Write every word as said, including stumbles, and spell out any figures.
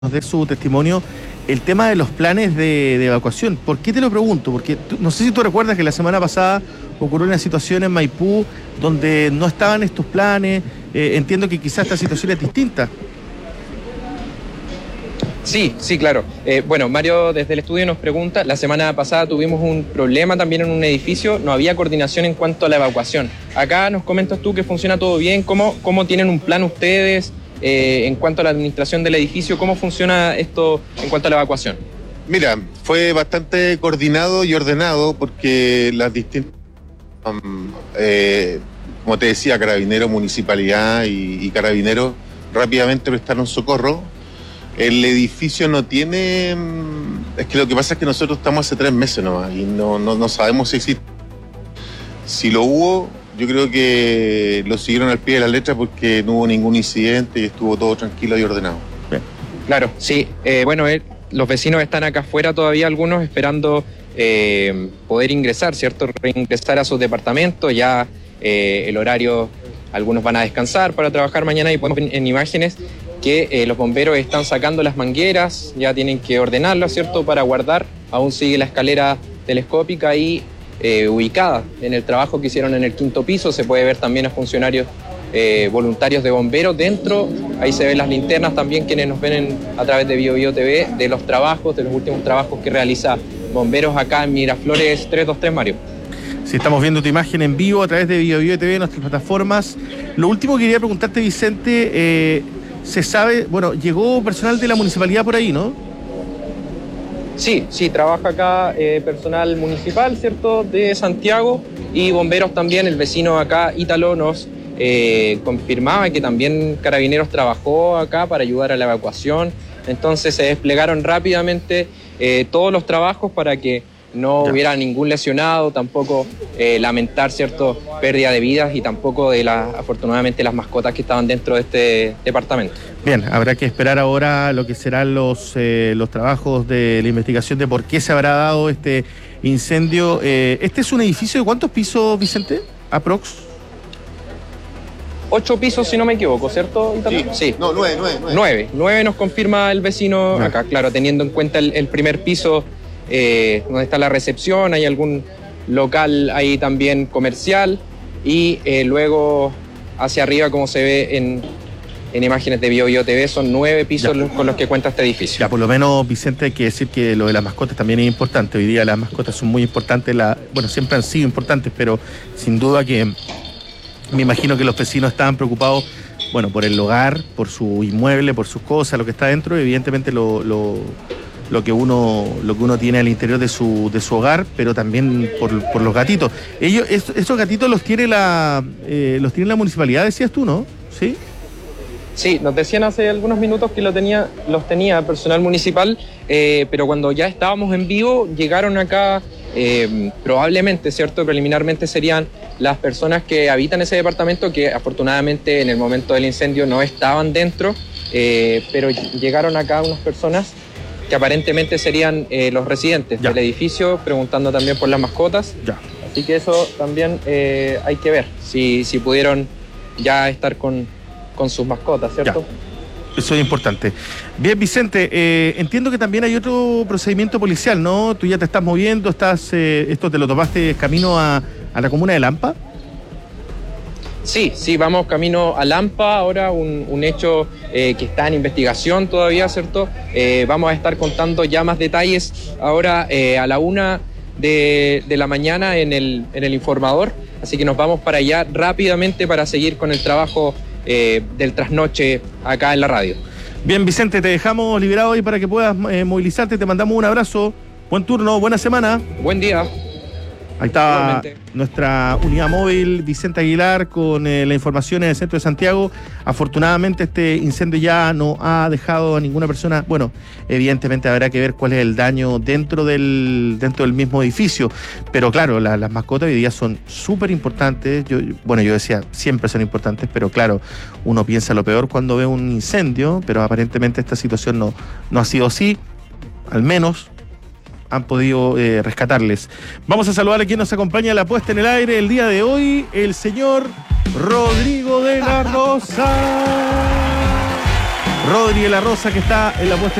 de su testimonio el tema de los planes de, de evacuación. ¿Por qué te lo pregunto? Porque tú, no sé si tú recuerdas que la semana pasada ocurrió una situación en Maipú donde no estaban estos planes. Eh, entiendo que quizás esta situación es distinta. Sí, sí, claro. Eh, bueno, Mario desde el estudio nos pregunta, la semana pasada tuvimos un problema también en un edificio, no había coordinación en cuanto a la evacuación. Acá nos comentas tú que funciona todo bien, ¿cómo, cómo tienen un plan ustedes eh, en cuanto a la administración del edificio? ¿Cómo funciona esto en cuanto a la evacuación? Mira, fue bastante coordinado y ordenado porque las distintas, um, eh, como te decía, Carabineros, Municipalidad y, y Carabineros rápidamente prestaron socorro. El edificio no tiene... Es que lo que pasa es que nosotros estamos hace tres meses nomás y no, no, no sabemos si existe. Si lo hubo, yo creo que lo siguieron al pie de la letra porque no hubo ningún incidente y estuvo todo tranquilo y ordenado. Bien. Claro, sí. Eh, bueno, eh, los vecinos están acá afuera todavía, algunos esperando eh, poder ingresar, ¿cierto? Reingresar a sus departamentos. Ya eh, el horario, algunos van a descansar para trabajar mañana y podemos ver en imágenes que eh, los bomberos están sacando las mangueras, ya tienen que ordenarlas, ¿cierto?, para guardar. Aún sigue la escalera telescópica ahí eh, ubicada en el trabajo que hicieron en el quinto piso. Se puede ver también a funcionarios eh, voluntarios de bomberos dentro. Ahí se ven las linternas también, quienes nos ven en, a través de Bio Bio T V, de los trabajos, de los últimos trabajos que realiza Bomberos acá en Miraflores trescientos veintitrés, Mario. Si estamos viendo tu imagen en vivo a través de Bio Bio T V, nuestras plataformas. Lo último que quería preguntarte, Vicente, eh, se sabe, bueno, llegó personal de la municipalidad por ahí, ¿no? Sí, sí, trabaja acá eh, personal municipal, ¿cierto?, de Santiago, y bomberos también. El vecino acá, Ítalo, nos eh, confirmaba que también Carabineros trabajó acá para ayudar a la evacuación. Entonces se desplegaron rápidamente eh, todos los trabajos para que no ya. hubiera ningún lesionado, tampoco eh, lamentar, ¿cierto?, pérdida de vidas y tampoco de las, afortunadamente, las mascotas que estaban dentro de este departamento. Bien, habrá que esperar ahora lo que serán los, eh, los trabajos de la investigación de por qué se habrá dado este incendio. Eh, ¿Este es un edificio de cuántos pisos, Vicente? ¿Aprox? Ocho pisos, si no me equivoco, ¿cierto? Sí. sí. No, nueve, nueve, nueve. Nueve. Nueve nos confirma el vecino no. acá, claro, teniendo en cuenta el, el primer piso, eh, donde está la recepción, hay algún local ahí también comercial, y eh, luego hacia arriba, como se ve en, en imágenes de Bio Bio T V, son nueve pisos ya. con los que cuenta este edificio. Ya, por lo menos, Vicente, hay que decir que lo de las mascotas también es importante. Hoy día las mascotas son muy importantes, la, bueno, siempre han sido importantes, pero sin duda que me imagino que los vecinos estaban preocupados, bueno, por el hogar, por su inmueble, por sus cosas, lo que está dentro, evidentemente lo, lo, lo que uno lo que uno tiene al interior de su de su hogar, pero también por, por los gatitos. Ellos, esos gatitos los tiene la eh, los tiene la municipalidad, decías tú, ¿no? Sí. Sí, nos decían hace algunos minutos que lo tenía, los tenía personal municipal, eh, pero cuando ya estábamos en vivo llegaron acá, eh, probablemente, ¿cierto?, preliminarmente serían las personas que habitan ese departamento, que afortunadamente en el momento del incendio no estaban dentro, eh, pero llegaron acá unas personas que aparentemente serían eh, los residentes ya. del edificio, preguntando también por las mascotas. Ya. Así que eso también eh, hay que ver, si, si pudieron ya estar con... con sus mascotas, ¿cierto? Ya. Eso es importante. Bien, Vicente, eh, entiendo que también hay otro procedimiento policial, ¿no? Tú ya te estás moviendo, estás, eh, esto te lo tomaste camino a, a la comuna de Lampa. Sí, sí, vamos camino a Lampa, ahora un, un hecho eh, que está en investigación todavía, ¿cierto? Eh, vamos a estar contando ya más detalles ahora eh, a la una de, de la mañana en el, en el informador, así que nos vamos para allá rápidamente para seguir con el trabajo Eh, del trasnoche acá en la radio. Bien, Vicente, te dejamos liberado ahí para que puedas eh, movilizarte, te mandamos un abrazo, buen turno, buena semana. Buen día. Ahí está nuestra unidad móvil, Vicente Aguilar, con eh, la información en el centro de Santiago. Afortunadamente este incendio ya no ha dejado a ninguna persona. Bueno, evidentemente habrá que ver cuál es el daño dentro del dentro del mismo edificio. Pero claro, la, las mascotas hoy día son súper importantes. Yo, bueno, yo decía, siempre son importantes, pero claro, uno piensa lo peor cuando ve un incendio, pero aparentemente esta situación no, no ha sido así, al menos han podido eh, rescatarles. Vamos a saludar a quien nos acompaña a la puesta en el aire el día de hoy, el señor Rodrigo de la Rosa. Rodri de la Rosa, que está en la puesta